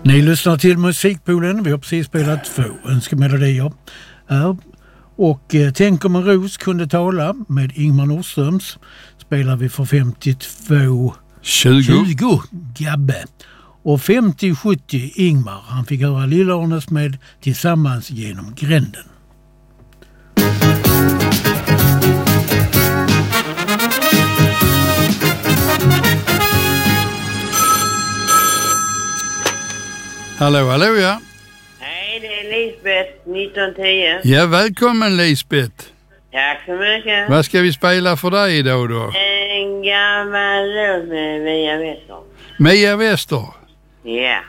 Ni lyssnar till Musikpoolen. Vi har precis spelat 2 önskemelodier. Och Tänk om en ros kunde tala med Ingmar Nordströms spelar vi för 52-20 Gabbe. Och 50-70 Ingmar. Han fick höra Lill-Arnes med Tillsammans genom gränden. Hallå, ja. Hej, det är Lisbeth, 1910. Ja, välkommen Lisbeth. Tack så mycket. Vad ska vi spela för dig idag då? En gammal låt med Mia Wester. Mia Wester? Ja.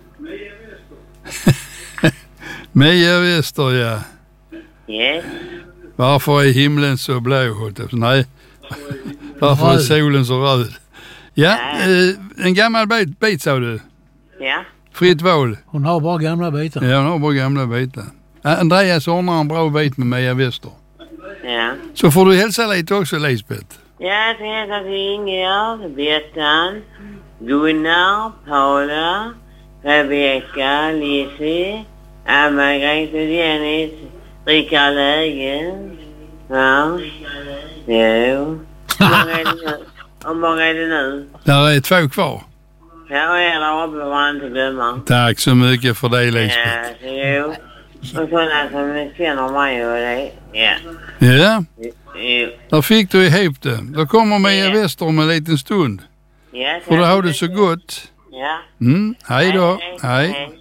Mia Wester, ja. Yes. Varför är himlen så blå? Nej. Varför är solen så röd? Ja, en gammal bit sa du? Ja. Fritt val. Hon har bara gamla bitar. Ja, hon har bara gamla bitar. Andreas ordnar en bra bit med Mia Wester. Ja. Så får du hälsa lite också, Lisbeth. Jag ska hälsa till Inger, Bettan, Gunnar, Paula, Rebecka, Lizzie, Anna-Margrethe, Dennis, Rickard Lägen. Ja. Jo. Hur många är det nu? Där är 2 kvar. Ja, och hela uppe var inte glömma. Tack så mycket för dig, Lisbeth. Jo. Och sådana som känner mig och det. Ja. Ja, Jo. där fick du ihop det. Då kommer Mia Wester om en liten stund. Ja, Får du ha det så gott. Ja. Hej då. Hej.